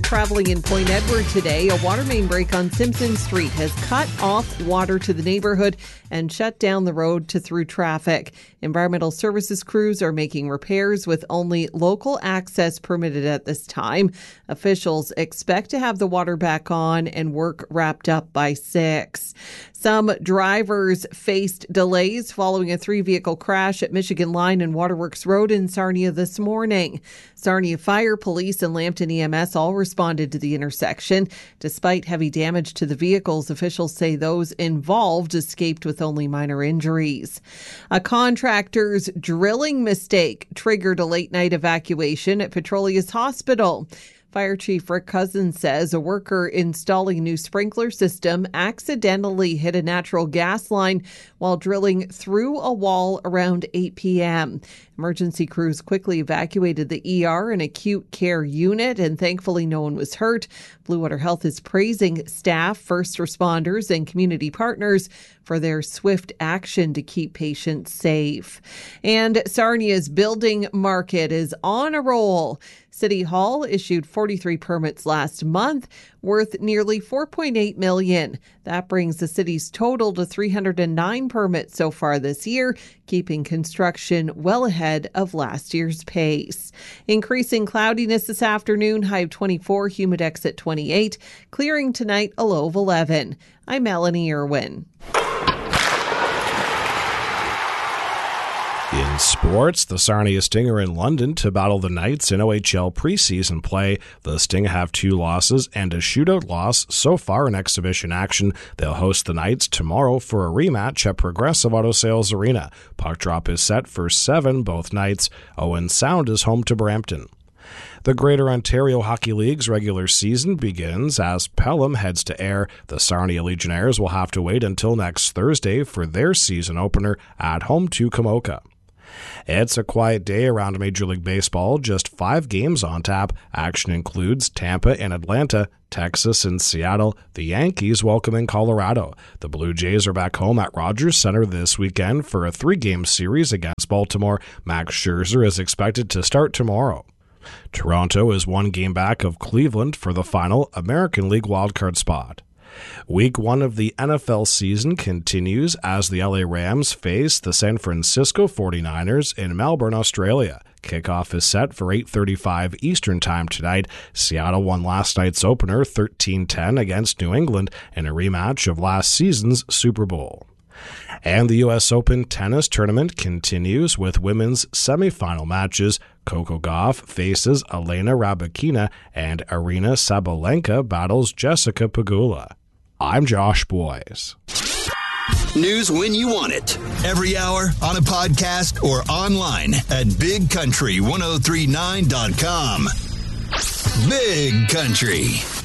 traveling in Point Edward today, a water main break on Simpson Street has cut off water to the neighborhood and shut down the road to through traffic. Environmental services crews are making repairs with only local access permitted at this time. Officials expect to have the water back on and work wrapped up by 6. Some drivers faced delays following a 3-vehicle crash at Michigan Line and Waterworks Road in Sarnia this morning. Sarnia Fire, Police, and Lambton EMS all responded to the intersection. Despite heavy damage to the vehicles, officials say those involved escaped with only minor injuries. A contractor's drilling mistake triggered a late-night evacuation at Petroleus Hospital. Fire Chief Rick Cousins says a worker installing a new sprinkler system accidentally hit a natural gas line while drilling through a wall around 8 p.m. Emergency crews quickly evacuated the ER and acute care unit, and thankfully no one was hurt. Blue Water Health is praising staff, first responders, and community partners for their swift action to keep patients safe. And Sarnia's building market is on a roll. City Hall issued 43 permits last month, worth nearly $4.8 million. That brings the city's total to 309 permits so far this year, keeping construction well ahead of last year's pace. Increasing cloudiness this afternoon, high of 24, humidex at 28, clearing tonight, a low of 11. I'm Melanie Irwin. In sports, the Sarnia Sting are in London to battle the Knights in OHL preseason play. The Sting have 2 losses and a shootout loss so far in exhibition action. They'll host the Knights tomorrow for a rematch at Progressive Auto Sales Arena. Puck drop is set for 7, both nights. Owen Sound is home to Brampton. The Greater Ontario Hockey League's regular season begins as Pelham heads to Ayr. The Sarnia Legionnaires will have to wait until next Thursday for their season opener at home to Kamoka. It's a quiet day around Major League Baseball. Just 5 games on tap. Action includes Tampa and Atlanta, Texas and Seattle, the Yankees welcoming Colorado. The Blue Jays are back home at Rogers Center this weekend for a 3-game series against Baltimore. Max Scherzer is expected to start tomorrow. Toronto is 1 game back of Cleveland for the final American League wildcard spot. Week 1 of the NFL season continues as the LA Rams face the San Francisco 49ers in Melbourne, Australia. Kickoff is set for 8:35 Eastern Time tonight. Seattle won last night's opener 13-10 against New England in a rematch of last season's Super Bowl. And the U.S. Open tennis tournament continues with women's semifinal matches. Coco Gauff faces Elena Rybakina and Arina Sabalenka battles Jessica Pegula. I'm Josh Boyes. News when you want it. Every hour on a podcast or online at bigcountry1039.com. Big Country.